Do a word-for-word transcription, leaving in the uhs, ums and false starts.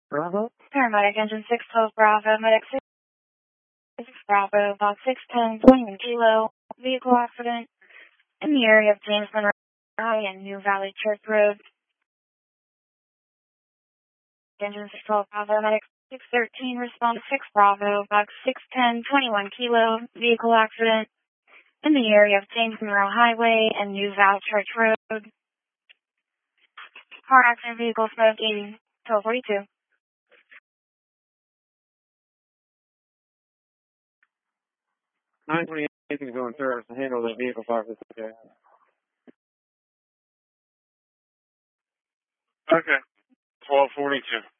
Bravo. Paramedic engine six twelve Bravo, medic six Bravo, box six ten, twenty-one kilo, vehicle accident in the area of James Monroe and New Valley Church Road. Engine six twelve Bravo, medic six thirteen, respond six Bravo, box six ten, twenty-one kilo, vehicle accident in the area of James Monroe Highway and New Valley Church Road. Car accident, vehicle smoking, twelve forty-two. nine twenty-eight is going service to handle that vehicle fire. Okay. Okay. twelve forty-two.